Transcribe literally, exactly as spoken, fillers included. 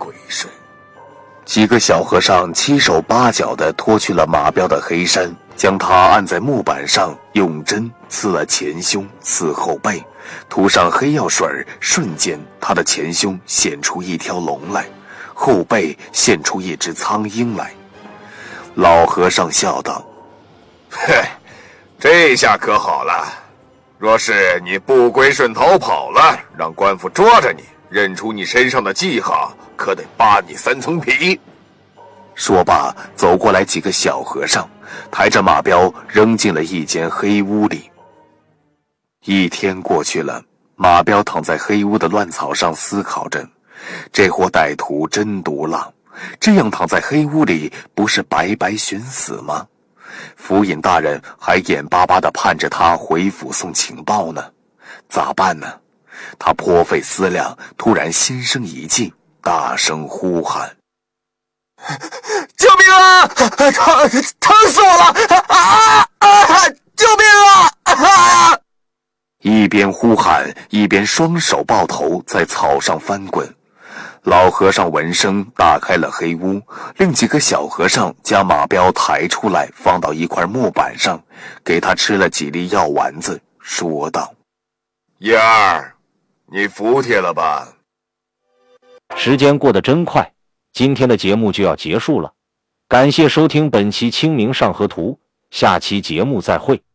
归顺。几个小和尚七手八脚地脱去了马彪的黑衫，将他按在木板上，用针刺了前胸，刺后背，涂上黑药水，瞬间他的前胸现出一条龙来，后背现出一只苍鹰来。老和尚笑道： 嘿，这下可好了，若是你不归顺逃跑了，让官府捉着你，认出你身上的记号，可得扒你三层皮。 说罢，走过来几个小和尚，抬着马彪扔进了一间黑屋里。一天过去了，马彪躺在黑屋的乱草上思考着，这伙歹徒真毒辣，这样躺在黑屋里不是白白寻死吗？府尹大人还眼巴巴地盼着他回府送情报呢，咋办呢？他颇费思量，突然心生一计，大声呼喊： 救命啊！疼疼死我了！啊啊！救命啊！啊！ 一边呼喊，一边双手抱头在草上翻滚。老和尚闻声打开了黑屋，另几个小和尚将马彪抬出来，放到一块木板上，给他吃了几粒药丸子，说道： 燕儿，你服帖了吧？ 时间过得真快，今天的节目就要结束了，感谢收听本期清明上河图，下期节目再会。